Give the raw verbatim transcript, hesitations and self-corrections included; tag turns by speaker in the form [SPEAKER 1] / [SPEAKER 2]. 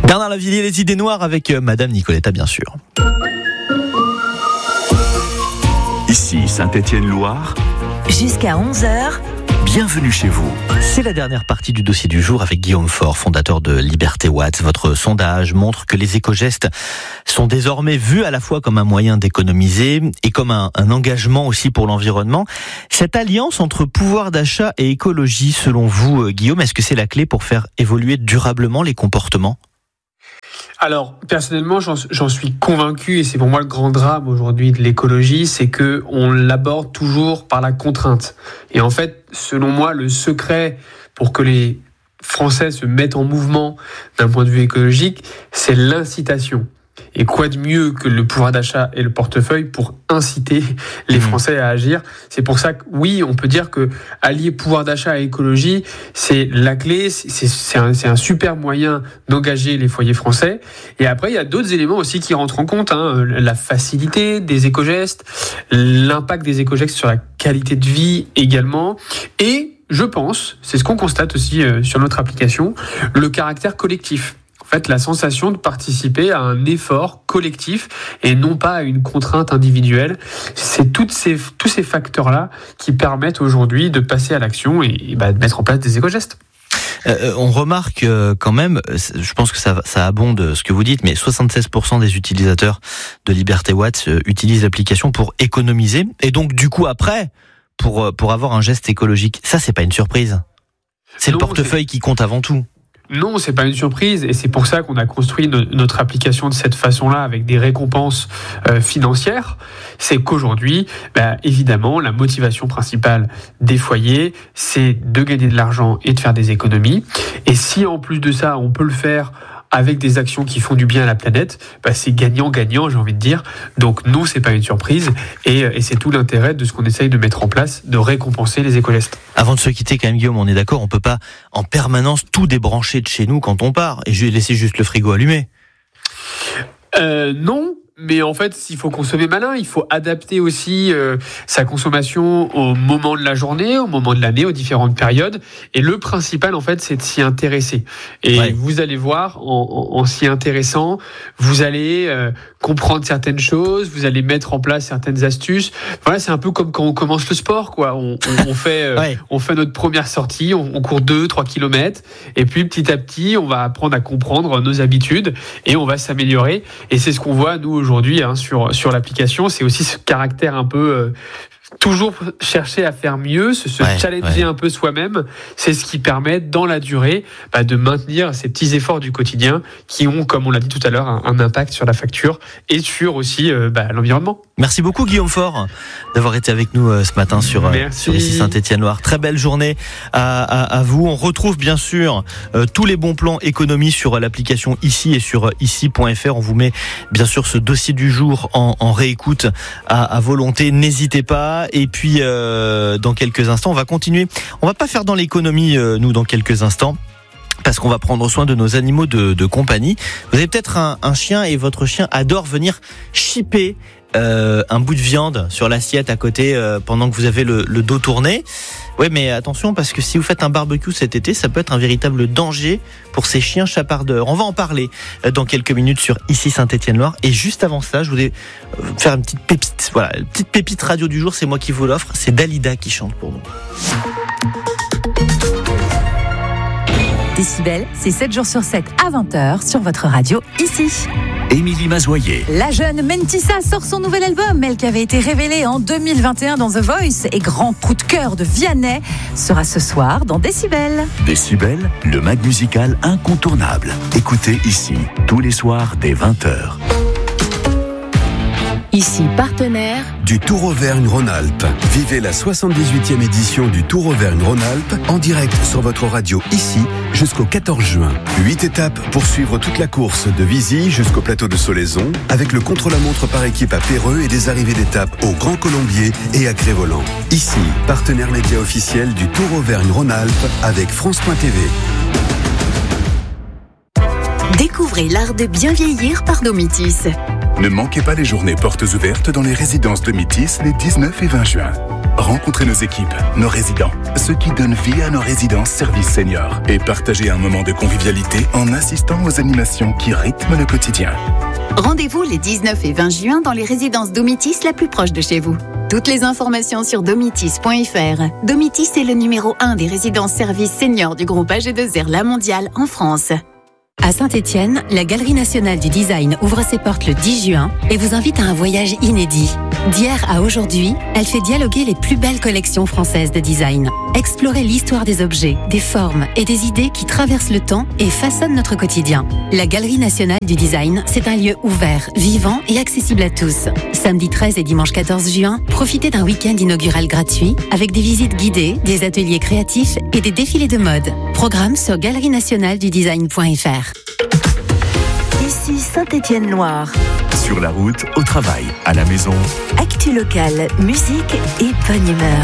[SPEAKER 1] Bernard Lavilliers, les idées noires avec Madame Nicoletta, bien sûr.
[SPEAKER 2] Ici Saint-Étienne-Loire.
[SPEAKER 3] Jusqu'à onze heures.
[SPEAKER 2] Bienvenue chez vous.
[SPEAKER 1] C'est la dernière partie du dossier du jour avec Guillaume Faure, fondateur de Liberté Watts. Votre sondage montre que les éco-gestes sont désormais vus à la fois comme un moyen d'économiser et comme un, un engagement aussi pour l'environnement. Cette alliance entre pouvoir d'achat et écologie, selon vous, Guillaume, est-ce que c'est la clé pour faire évoluer durablement les comportements ?
[SPEAKER 4] Alors, personnellement, j'en, j'en suis convaincu, et c'est pour moi le grand drame aujourd'hui de l'écologie, c'est que on l'aborde toujours par la contrainte. Et en fait, selon moi, le secret pour que les Français se mettent en mouvement d'un point de vue écologique, c'est l'incitation. Et quoi de mieux que le pouvoir d'achat et le portefeuille pour inciter les Français à agir. C'est pour ça que, oui, on peut dire que allier pouvoir d'achat et écologie, c'est la clé, c'est, c'est, un, c'est un super moyen d'engager les foyers français. Et après, il y a d'autres éléments aussi qui rentrent en compte, hein, la facilité des éco-gestes, l'impact des éco-gestes sur la qualité de vie également, et je pense, c'est ce qu'on constate aussi euh, sur notre application, le caractère collectif. En fait, la sensation de participer à un effort collectif et non pas à une contrainte individuelle. C'est toutes ces, tous ces facteurs-là qui permettent aujourd'hui de passer à l'action et, et bah, de mettre en place des éco-gestes.
[SPEAKER 1] Euh, on remarque euh, quand même, je pense que ça, ça abonde ce que vous dites, mais soixante-seize pour cent des utilisateurs de Liberté Watts euh, utilisent l'application pour économiser. Et donc, du coup, après, pour, pour avoir un geste écologique, ça, c'est pas une surprise. C'est non, le portefeuille c'est... qui compte avant tout.
[SPEAKER 4] Non, c'est pas une surprise, et c'est pour ça qu'on a construit no- notre application de cette façon-là, avec des récompenses euh, financières. C'est qu'aujourd'hui, bah, évidemment, la motivation principale des foyers, c'est de gagner de l'argent et de faire des économies. Et si en plus de ça, on peut le faire avec des actions qui font du bien à la planète, bah c'est gagnant-gagnant, j'ai envie de dire. Donc non, c'est pas une surprise, et, et c'est tout l'intérêt de ce qu'on essaye de mettre en place, de récompenser les éco-gestes.
[SPEAKER 1] Avant de se quitter, quand même, Guillaume, on est d'accord, on peut pas en permanence tout débrancher de chez nous quand on part, et laisser juste le frigo allumé.
[SPEAKER 4] Euh, non. Mais en fait, il faut consommer malin, il faut adapter aussi euh, sa consommation au moment de la journée, au moment de l'année, aux différentes périodes. Et le principal, en fait, c'est de s'y intéresser. Et ouais. Vous allez voir, en, en, en s'y intéressant, vous allez euh, comprendre certaines choses, vous allez mettre en place certaines astuces. Voilà, c'est un peu comme quand on commence le sport, quoi. On, on, on fait, euh, ouais. on fait notre première sortie, on, on court deux, trois kilomètres, et puis petit à petit, on va apprendre à comprendre nos habitudes et on va s'améliorer. Et c'est ce qu'on voit nous aujourd'hui hein, sur sur l'application. C'est aussi ce caractère un peu euh, toujours chercher à faire mieux, se, se ouais, challenger ouais. un peu soi-même. C'est ce qui permet dans la durée bah, de maintenir ces petits efforts du quotidien qui ont, comme on l'a dit tout à l'heure, un, un impact sur la facture et sur aussi euh, bah, l'environnement.
[SPEAKER 1] Merci beaucoup Guillaume Faure d'avoir été avec nous euh, ce matin sur, euh, sur ici Saint-Étienne-Loire. Très belle journée à, à, à vous. On retrouve bien sûr euh, tous les bons plans économie sur l'application Ici et sur ici point f r. On vous met bien sûr ce dossier du jour en, en réécoute à, à volonté. N'hésitez pas. Et puis euh, dans quelques instants, on va continuer. On va pas faire dans l'économie euh, nous dans quelques instants, parce qu'on va prendre soin de nos animaux de, de compagnie. Vous avez peut-être un, un chien et votre chien adore venir chipper euh, un bout de viande sur l'assiette à côté euh, pendant que vous avez le, le dos tourné. Ouais, mais attention, parce que si vous faites un barbecue cet été, ça peut être un véritable danger pour ces chiens chapardeurs. On va en parler dans quelques minutes sur Ici Saint-Étienne-Loire. Et juste avant ça, je voulais faire une petite pépite. Voilà, une petite pépite radio du jour, c'est moi qui vous l'offre. C'est Dalida qui chante pour nous.
[SPEAKER 3] Décibel, c'est sept jours sur sept à vingt heures sur votre radio Ici.
[SPEAKER 2] Émilie Mazoyer.
[SPEAKER 3] La jeune Mentissa sort son nouvel album, elle qui avait été révélée en deux mille vingt et un dans The Voice, et grand coup de cœur de Vianney sera ce soir dans Décibel.
[SPEAKER 2] Décibel, le mag musical incontournable. Écoutez Ici, tous les soirs dès vingt heures.
[SPEAKER 3] Ici, partenaire
[SPEAKER 5] du Tour Auvergne-Rhône-Alpes. Vivez la soixante-dix-huitième édition du Tour Auvergne-Rhône-Alpes en direct sur votre radio Ici jusqu'au quatorze juin. Huit étapes pour suivre toute la course de Vizy jusqu'au plateau de Solaison, avec le contre-la-montre par équipe à Péreux et des arrivées d'étapes au Grand Colombier et à Grévoland. Ici, partenaire média officiel du Tour Auvergne-Rhône-Alpes avec France point T V.
[SPEAKER 6] Découvrez l'art de bien vieillir par Domitis.
[SPEAKER 7] Ne manquez pas les journées portes ouvertes dans les résidences Domitis les dix-neuf et vingt juin.
[SPEAKER 2] Rencontrez nos équipes, nos résidents, ceux qui donnent vie à nos résidences services seniors et partagez un moment de convivialité en assistant aux animations qui rythment le quotidien.
[SPEAKER 6] Rendez-vous les dix-neuf et vingt juin dans les résidences Domitis la plus proche de chez vous. Toutes les informations sur domitis point f r. Domitis est le numéro un des résidences services seniors du groupe A G deux R La Mondiale en France.
[SPEAKER 7] À Saint-Étienne, la Galerie nationale du design ouvre ses portes le dix juin et vous invite à un voyage inédit. D'hier à aujourd'hui, elle fait dialoguer les plus belles collections françaises de design. Explorez l'histoire des objets, des formes et des idées qui traversent le temps et façonnent notre quotidien. La Galerie nationale du design, c'est un lieu ouvert, vivant et accessible à tous. Samedi treize et dimanche quatorze juin, profitez d'un week-end inaugural gratuit avec des visites guidées, des ateliers créatifs et des défilés de mode. Programme sur galerie nationale du design point f r.
[SPEAKER 6] Ici Saint-Étienne-Loire.
[SPEAKER 2] Sur la route, au travail, à la maison.
[SPEAKER 6] Actu locale, musique et bonne humeur.